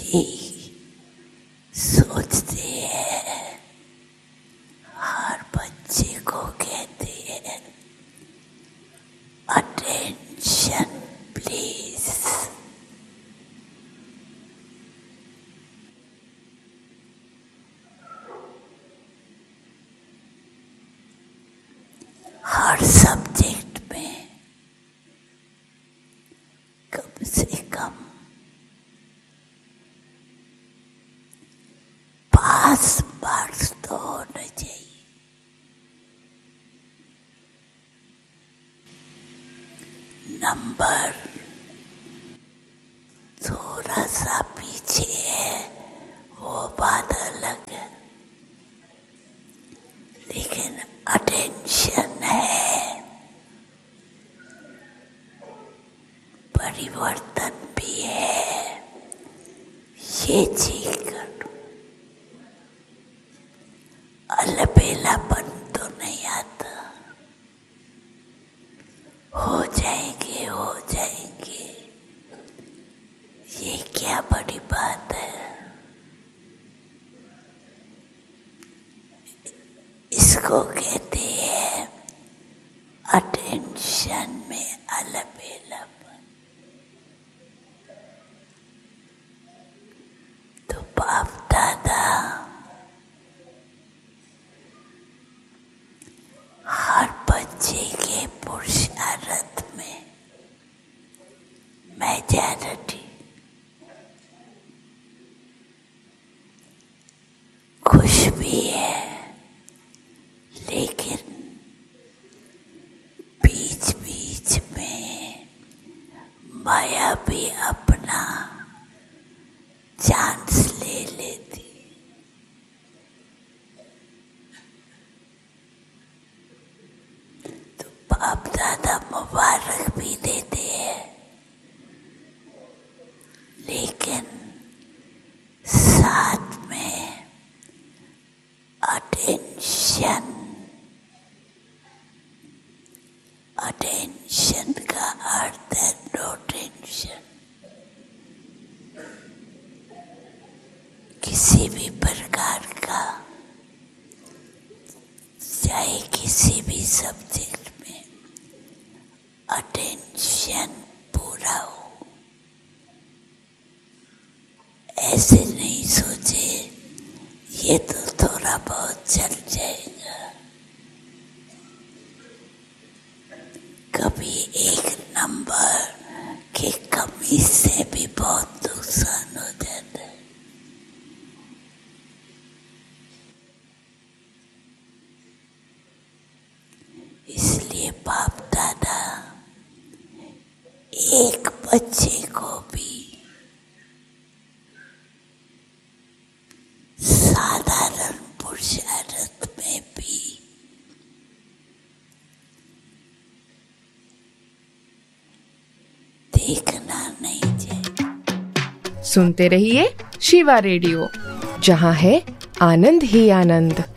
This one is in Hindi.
भी सोचते हैं, हर बच्चे को कहते हैं अटेंशन प्लीज। हर सब्जेक्ट में कम से कम 5 मार्क्स तो होने चाहिए। नंबर थोड़ा सा पीछे है, वो बात अलग है, लेकिन अटेंशन है, परिवर्तन भी है, ये चीज करो। अलबेलापन तो नहीं आता, हो जाएंगे हो जाएंगे, ये क्या बड़ी बात है। इसको कहते हैं अटेंशन में अलबेलापन। तो बाप दादा हर बच्चे के पुरुषार्थ में मेजॉरिटी खुश भी है, लेकिन बीच बीच में माया भी अपना चांस ले लेती। तो बाप दादा मुबारक भी देते हैं, लेकिन साथ में अटेंशन का अर्थ है नो टेंशन। किसी भी प्रकार का, चाहे किसी भी सब्जेक्ट में अटेंशन पूरा हो। ऐसे नहीं सोचे ये तो थोड़ा बहुत चल जाएगा। कभी एक नंबर की कमी से भी बहुत नुकसान हो जाता है। इसलिए बाप दादा एक बच्चे को भी साधारण पुरुषार्थ में भी देखना नहीं चाहिए। सुनते रहिए शिवा रेडियो, जहां है आनंद ही आनंद।